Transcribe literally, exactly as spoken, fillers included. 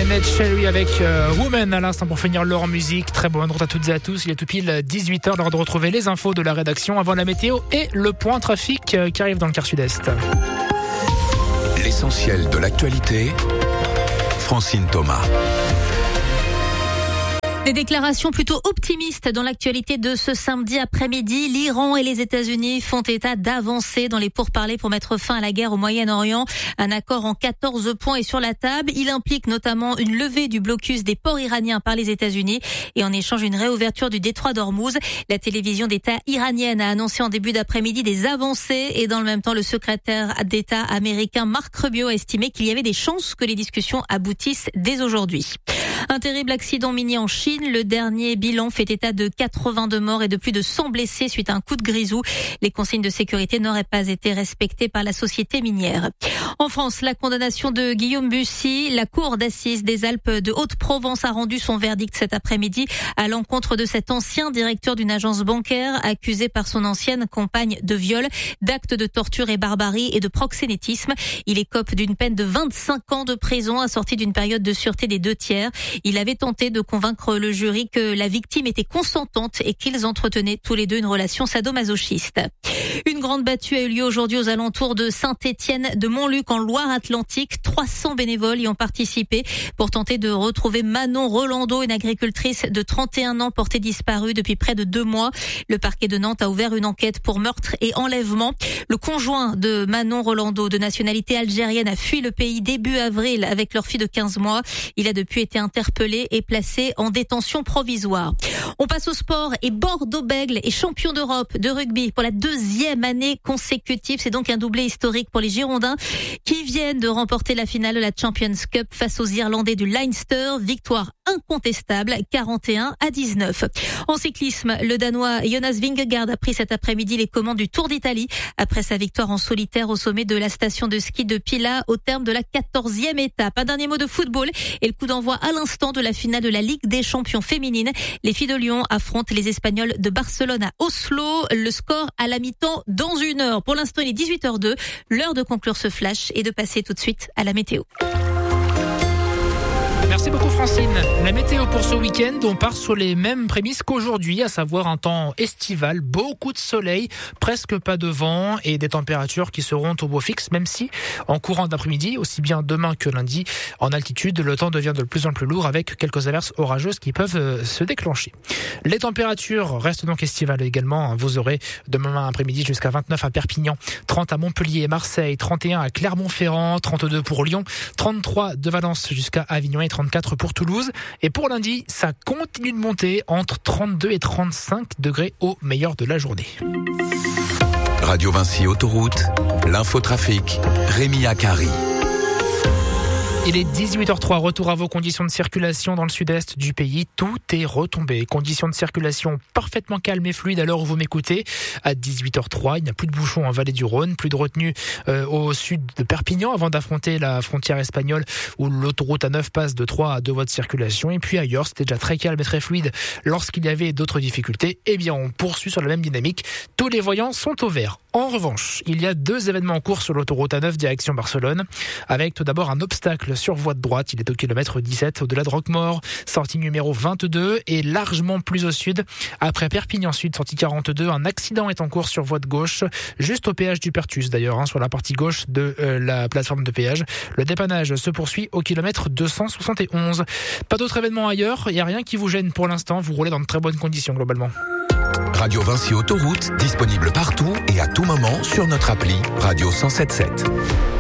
Nene Cherry avec euh, Woman à l'instant pour finir leur musique. Très bonne route à toutes et à tous. Il est tout pile dix-huit heures, l'heure de retrouver les infos de la rédaction avant la météo et le point trafic euh, qui arrive dans le quart sud-est. L'essentiel de l'actualité, Francine Thomas. Des déclarations plutôt optimistes dans l'actualité de ce samedi après-midi. L'Iran et les États-Unis font état d'avancées dans les pourparlers pour mettre fin à la guerre au Moyen-Orient. Un accord en quatorze points est sur la table. Il implique notamment une levée du blocus des ports iraniens par les États-Unis et en échange une réouverture du détroit d'Ormuz. La télévision d'État iranienne a annoncé en début d'après-midi des avancées et dans le même temps, le secrétaire d'État américain Marc Rubio a estimé qu'il y avait des chances que les discussions aboutissent dès aujourd'hui. Un terrible accident minier en Chine. Le dernier bilan fait état de quatre-vingt-deux morts et de plus de cent blessés suite à un coup de grisou. Les consignes de sécurité n'auraient pas été respectées par la société minière. En France, la condamnation de Guillaume Bussy, la cour d'assises des Alpes de Haute-Provence a rendu son verdict cet après-midi à l'encontre de cet ancien directeur d'une agence bancaire accusé par son ancienne compagne de viol, d'actes de torture et barbarie et de proxénétisme. Il écope d'une peine de vingt-cinq ans de prison assortie d'une période de sûreté des deux tiers. Il avait tenté de convaincre le jury que la victime était consentante et qu'ils entretenaient tous les deux une relation sadomasochiste. Une grande battue a eu lieu aujourd'hui aux alentours de Saint-Étienne de Montluc en Loire-Atlantique. trois cents bénévoles y ont participé pour tenter de retrouver Manon Rolando, une agricultrice de trente et un ans portée disparue depuis près de deux mois. Le parquet de Nantes a ouvert une enquête pour meurtre et enlèvement. Le conjoint de Manon Rolando, de nationalité algérienne, a fui le pays début avril avec leur fille de quinze mois. Il a depuis été interpellé et placé en détention provisoire. On passe au sport et Bordeaux-Bègles est champion d'Europe de rugby pour la deuxième année consécutive. C'est donc un doublé historique pour les Girondins qui viennent de remporter la finale de la Champions Cup face aux Irlandais du Leinster. Victoire incontestable, quarante et un à dix-neuf. En cyclisme, le Danois Jonas Vingegaard a pris cet après-midi les commandes du Tour d'Italie après sa victoire en solitaire au sommet de la station de ski de Pila au terme de la quatorzième étape. Un dernier mot de football et le coup d'envoi à l'instant de la finale de la Ligue des champions féminines. Les filles de Lyon affrontent les Espagnols de Barcelone à Oslo. Le score à la mi-temps dans une heure. Pour l'instant, il est dix-huit heures deux. L'heure de conclure ce flash et de passer tout de suite à la météo. Merci beaucoup Francine. La météo pour ce week-end, on part sur les mêmes prémices qu'aujourd'hui, à savoir un temps estival, beaucoup de soleil, presque pas de vent et des températures qui seront au beau fixe, même si en courant d'après-midi, aussi bien demain que lundi, en altitude, le temps devient de plus en plus lourd avec quelques averses orageuses qui peuvent se déclencher. Les températures restent donc estivales également. Vous aurez demain après-midi jusqu'à vingt-neuf à Perpignan, trente à Montpellier et Marseille, trente et un à Clermont-Ferrand, trente-deux pour Lyon, trente-trois de Valence jusqu'à Avignon et trente-quatre pour Toulouse. Et pour lundi, ça continue de monter entre trente-deux et trente-cinq degrés au meilleur de la journée. Radio Vinci Autoroute, l'infotrafic, Rémi Akari. Il est dix-huit heures trois, retour à vos conditions de circulation dans le sud-est du pays. Tout est retombé. Conditions de circulation parfaitement calmes et fluides à l'heure où vous m'écoutez. À dix-huit heures trois, il n'y a plus de bouchons en vallée du Rhône, plus de retenue euh, au sud de Perpignan avant d'affronter la frontière espagnole où l'autoroute A neuf passe de trois à deux voies de circulation. Et puis ailleurs, c'était déjà très calme et très fluide lorsqu'il y avait d'autres difficultés. Eh bien, on poursuit sur la même dynamique. Tous les voyants sont au vert. En revanche, il y a deux événements en cours sur l'autoroute A neuf direction Barcelone, avec tout d'abord un obstacle sur voie de droite. Il est au kilomètre dix-sept au-delà de Roquemaure, sortie numéro vingt-deux et largement plus au sud. Après Perpignan Sud, sortie quarante-deux, un accident est en cours sur voie de gauche, juste au péage du Pertus d'ailleurs, hein, sur la partie gauche de euh, la plateforme de péage. Le dépannage se poursuit au kilomètre deux cent soixante et onze. Pas d'autres événements ailleurs, il n'y a rien qui vous gêne pour l'instant, vous roulez dans de très bonnes conditions globalement. Radio Vinci Autoroute, disponible partout et à tout moment sur notre appli Radio cent soixante-sept.